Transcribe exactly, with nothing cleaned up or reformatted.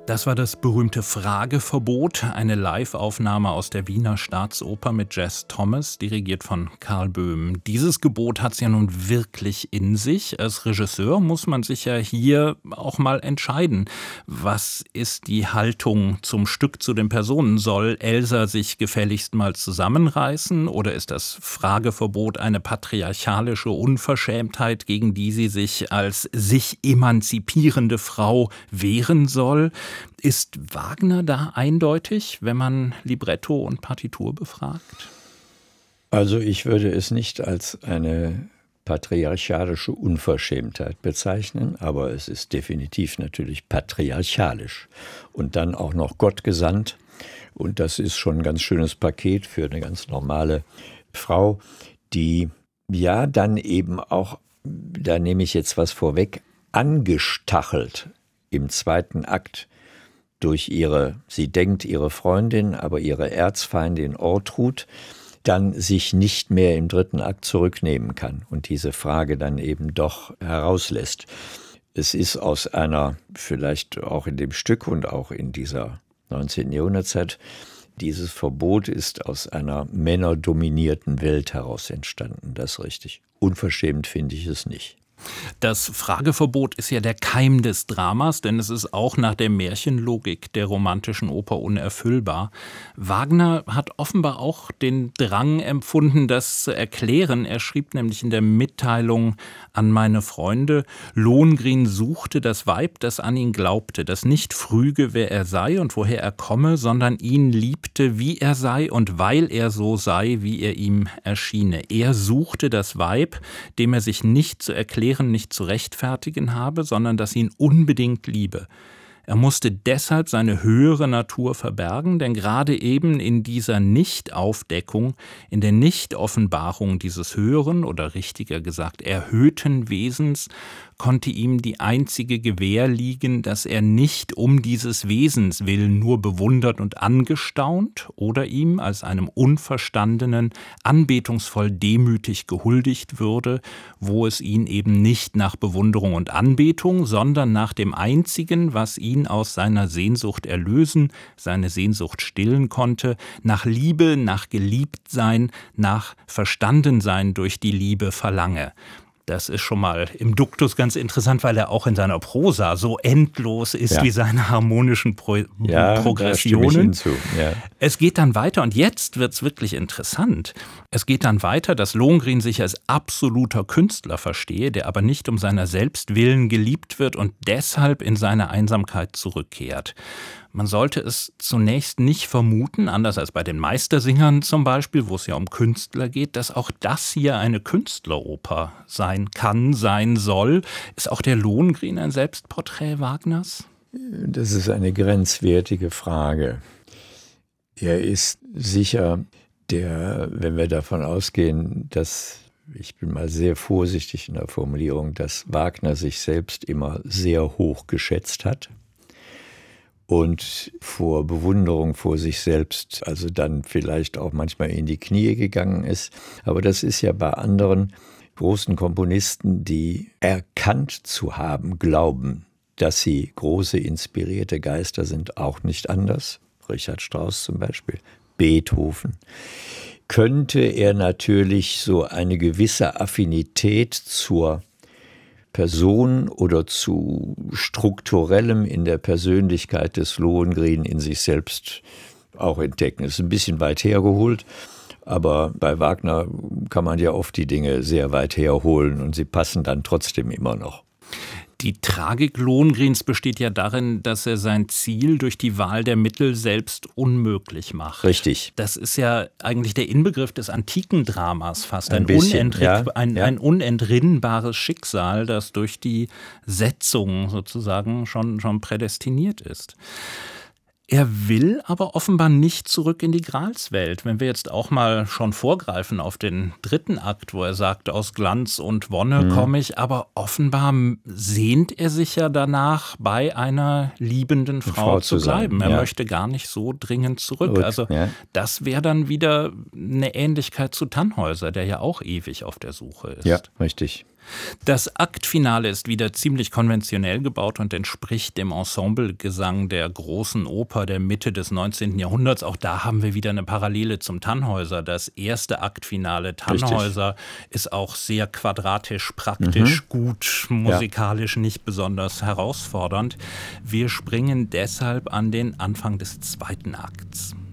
Das war das berühmte Frageverbot, eine Live-Aufnahme aus der Wiener Staatsoper mit Jess Thomas, dirigiert von Karl Böhm. Dieses Gebot hat es ja nun wirklich in sich. Als Regisseur muss man sich ja hier auch mal entscheiden. Was ist die Haltung zum Stück, zu den Personen? Soll Elsa sich gefälligst mal zusammenreißen oder ist das Frageverbot eine patriarchalische Unverschämtheit, gegen die sie sich als sich emanzipierende Frau wehren soll? Ist Wagner da eindeutig, wenn man Libretto und Partitur befragt? Also ich würde es nicht als eine patriarchalische Unverschämtheit bezeichnen, aber es ist definitiv natürlich patriarchalisch und dann auch noch gottgesandt. Und das ist schon ein ganz schönes Paket für eine ganz normale Frau, die ja dann eben auch, da nehme ich jetzt was vorweg, angestachelt im zweiten Akt durch ihre, sie denkt ihre Freundin, aber ihre Erzfeindin Ortrud, dann sich nicht mehr im dritten Akt zurücknehmen kann und diese Frage dann eben doch herauslässt. Es ist aus einer, vielleicht auch in dem Stück und auch in dieser neunzehnten Jahrhundertzeit, dieses Verbot ist aus einer männerdominierten Welt heraus entstanden, das ist richtig. Unverschämt finde ich es nicht. Das Frageverbot ist ja der Keim des Dramas, denn es ist auch nach der Märchenlogik der romantischen Oper unerfüllbar. Wagner hat offenbar auch den Drang empfunden, das zu erklären. Er schrieb nämlich in der Mitteilung an meine Freunde, Lohengrin suchte das Weib, das an ihn glaubte, das nicht früge, wer er sei und woher er komme, sondern ihn liebte, wie er sei und weil er so sei, wie er ihm erschiene. Er suchte das Weib, dem er sich nicht zu erklären, nicht zu rechtfertigen habe, sondern dass ihn unbedingt liebe. Er musste deshalb seine höhere Natur verbergen, denn gerade eben in dieser Nichtaufdeckung, in der Nichtoffenbarung dieses höheren oder richtiger gesagt erhöhten Wesens konnte ihm die einzige Gewähr liegen, dass er nicht um dieses Wesens willen nur bewundert und angestaunt oder ihm als einem Unverstandenen anbetungsvoll demütig gehuldigt würde, wo es ihn eben nicht nach Bewunderung und Anbetung, sondern nach dem Einzigen, was ihn aus seiner Sehnsucht erlösen, seine Sehnsucht stillen konnte, nach Liebe, nach Geliebtsein, nach Verstandensein durch die Liebe verlange. Das ist schon mal im Duktus ganz interessant, weil er auch in seiner Prosa so endlos ist ja. wie seine harmonischen Pro- ja, Progressionen. Ja. Es geht dann weiter und jetzt wird es wirklich interessant. Es geht dann weiter, dass Lohengrin sich als absoluter Künstler verstehe, der aber nicht um seiner selbst willen geliebt wird und deshalb in seine Einsamkeit zurückkehrt. Man sollte es zunächst nicht vermuten, anders als bei den Meistersingern zum Beispiel, wo es ja um Künstler geht, dass auch das hier eine Künstleroper sein kann, sein soll. Ist auch der Lohengrin ein Selbstporträt Wagners? Das ist eine grenzwertige Frage. Er ist sicher der, wenn wir davon ausgehen, dass, ich bin mal sehr vorsichtig in der Formulierung, dass Wagner sich selbst immer sehr hoch geschätzt hat. Und vor Bewunderung vor sich selbst, also dann vielleicht auch manchmal in die Knie gegangen ist. Aber das ist ja bei anderen großen Komponisten, die erkannt zu haben, glauben, dass sie große, inspirierte Geister sind, auch nicht anders. Richard Strauss zum Beispiel, Beethoven. Könnte er natürlich so eine gewisse Affinität zur Person oder zu Strukturellem in der Persönlichkeit des Lohengrin in sich selbst auch entdecken. Das ist ein bisschen weit hergeholt, aber bei Wagner kann man ja oft die Dinge sehr weit herholen und sie passen dann trotzdem immer noch. Die Tragik Lohengrins besteht ja darin, dass er sein Ziel durch die Wahl der Mittel selbst unmöglich macht. Richtig. Das ist ja eigentlich der Inbegriff des antiken Dramas fast. Ein, ein, bisschen, unentritt, ja, ein, ja. ein unentrinnbares Schicksal, das durch die Setzung sozusagen schon, schon prädestiniert ist. Er will aber offenbar nicht zurück in die Gralswelt. Wenn wir jetzt auch mal schon vorgreifen auf den dritten Akt, wo er sagt, aus Glanz und Wonne mhm. komme ich, aber offenbar sehnt er sich ja danach, bei einer liebenden Frau, Frau zu bleiben. Er ja. möchte gar nicht so dringend zurück. Gut, also ja. das wäre dann wieder eine Ähnlichkeit zu Tannhäuser, der ja auch ewig auf der Suche ist. Ja, richtig. Das Aktfinale ist wieder ziemlich konventionell gebaut und entspricht dem Ensemblegesang der großen Oper der Mitte des neunzehnten Jahrhunderts. Auch da haben wir wieder eine Parallele zum Tannhäuser. Das erste Aktfinale Tannhäuser Richtig. Ist auch sehr quadratisch, praktisch, mhm. gut, musikalisch ja. nicht besonders herausfordernd. Wir springen deshalb an den Anfang des zweiten Akts.